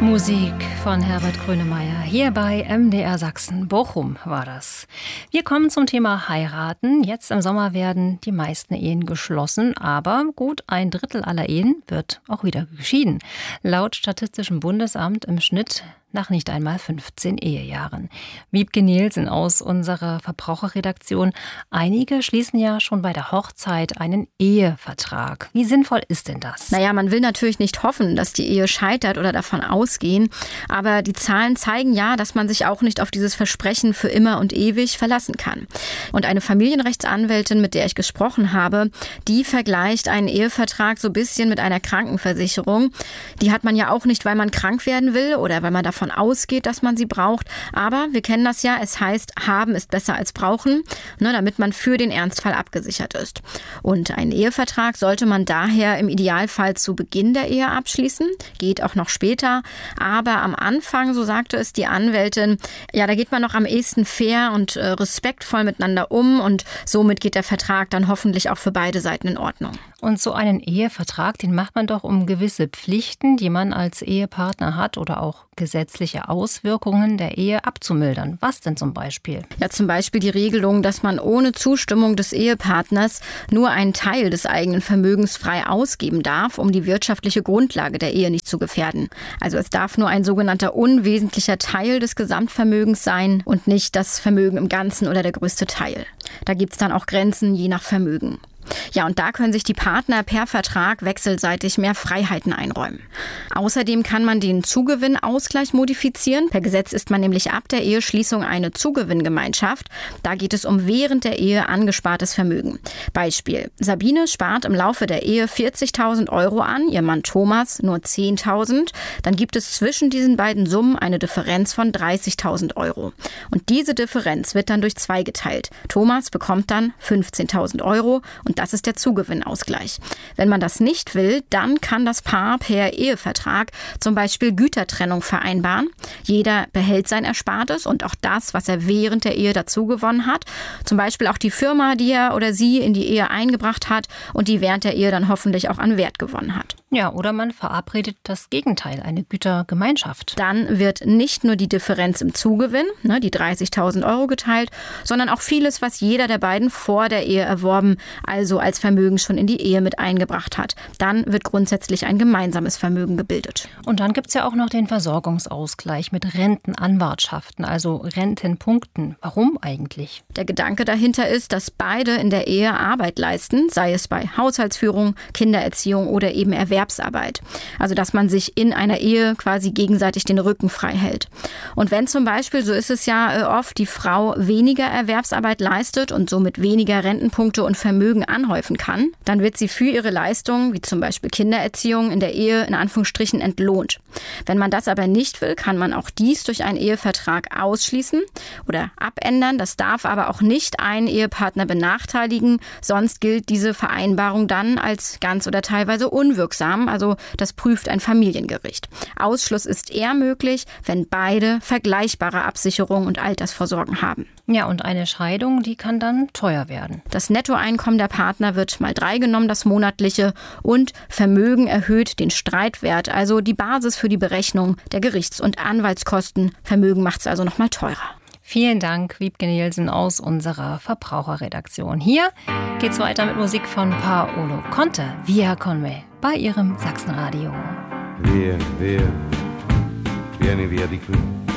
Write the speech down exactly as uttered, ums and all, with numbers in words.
Musik von Herbert Grönemeyer. Hier bei M D R Sachsen. Bochum war das. Wir kommen zum Thema Heiraten. Jetzt im Sommer werden die meisten Ehen geschlossen, aber gut ein Drittel aller Ehen wird auch wieder geschieden. Laut Statistischem Bundesamt im Schnitt nach nicht einmal fünfzehn Ehejahren. Wiebke Nielsen aus unserer Verbraucherredaktion. Einige schließen ja schon bei der Hochzeit einen Ehevertrag. Wie sinnvoll ist denn das? Naja, man will natürlich nicht hoffen, dass die Ehe scheitert oder davon ausgehen. Aber die Zahlen zeigen ja, dass man sich auch nicht auf dieses Versprechen für immer und ewig verlassen kann. Und eine Familienrechtsanwältin, mit der ich gesprochen habe, die vergleicht einen Ehevertrag so ein bisschen mit einer Krankenversicherung. Die hat man ja auch nicht, weil man krank werden will oder weil man davon ausgeht, dass man sie braucht. Aber wir kennen das ja, es heißt, haben ist besser als brauchen, ne, damit man für den Ernstfall abgesichert ist. Und einen Ehevertrag sollte man daher im Idealfall zu Beginn der Ehe abschließen, geht auch noch später. Aber am Anfang, so sagte es die Anwältin, ja, da geht man noch am ehesten fair und äh, respektvoll miteinander um und somit geht der Vertrag dann hoffentlich auch für beide Seiten in Ordnung. Und so einen Ehevertrag, den macht man doch, um gewisse Pflichten, die man als Ehepartner hat oder auch gesetzliche Auswirkungen der Ehe abzumildern. Was denn zum Beispiel? Ja, zum Beispiel die Regelung, dass man ohne Zustimmung des Ehepartners nur einen Teil des eigenen Vermögens frei ausgeben darf, um die wirtschaftliche Grundlage der Ehe nicht zu gefährden. Also es darf nur ein sogenannter unwesentlicher Teil des Gesamtvermögens sein und nicht das Vermögen im Ganzen oder der größte Teil. Da gibt es dann auch Grenzen je nach Vermögen. Ja, und da können sich die Partner per Vertrag wechselseitig mehr Freiheiten einräumen. Außerdem kann man den Zugewinnausgleich modifizieren. Per Gesetz ist man nämlich ab der Eheschließung eine Zugewinngemeinschaft. Da geht es um während der Ehe angespartes Vermögen. Beispiel: Sabine spart im Laufe der Ehe vierzigtausend Euro an, ihr Mann Thomas nur zehntausend. Dann gibt es zwischen diesen beiden Summen eine Differenz von dreißigtausend Euro. Und diese Differenz wird dann durch zwei geteilt. Thomas bekommt dann fünfzehntausend Euro und das ist der Zugewinnausgleich. Wenn man das nicht will, dann kann das Paar per Ehevertrag zum Beispiel Gütertrennung vereinbaren. Jeder behält sein Erspartes und auch das, was er während der Ehe dazu gewonnen hat. Zum Beispiel auch die Firma, die er oder sie in die Ehe eingebracht hat und die während der Ehe dann hoffentlich auch an Wert gewonnen hat. Ja, oder man verabredet das Gegenteil, eine Gütergemeinschaft. Dann wird nicht nur die Differenz im Zugewinn, ne, die dreißigtausend Euro geteilt, sondern auch vieles, was jeder der beiden vor der Ehe erworben, also als Vermögen schon in die Ehe mit eingebracht hat. Dann wird grundsätzlich ein gemeinsames Vermögen gebildet. Und dann gibt es ja auch noch den Versorgungsausgleich mit Rentenanwartschaften, also Rentenpunkten. Warum eigentlich? Der Gedanke dahinter ist, dass beide in der Ehe Arbeit leisten, sei es bei Haushaltsführung, Kindererziehung oder eben Erwerbsarbeit. Also dass man sich in einer Ehe quasi gegenseitig den Rücken frei hält. Und wenn zum Beispiel, so ist es ja oft, die Frau weniger Erwerbsarbeit leistet und somit weniger Rentenpunkte und Vermögen anhäufen kann, dann wird sie für ihre Leistungen, wie zum Beispiel Kindererziehung, in der Ehe in Anführungsstrichen entlohnt. Wenn man das aber nicht will, kann man auch dies durch einen Ehevertrag ausschließen oder abändern. Das darf aber auch nicht einen Ehepartner benachteiligen, sonst gilt diese Vereinbarung dann als ganz oder teilweise unwirksam. Also das prüft ein Familiengericht. Ausschluss ist eher möglich, wenn beide vergleichbare Absicherung und Altersvorsorgen haben. Ja, und eine Scheidung, die kann dann teuer werden. Das Nettoeinkommen der Partner wird mal drei genommen, das monatliche, und Vermögen erhöht den Streitwert, also die Basis für die Berechnung der Gerichts- und Anwaltskosten. Vermögen macht es also noch mal teurer. Vielen Dank, Wiebke Nielsen aus unserer Verbraucherredaktion. Hier geht's weiter mit Musik von Paolo Conte, Via con me, bei ihrem Sachsenradio. Via, via, vieni via di qui.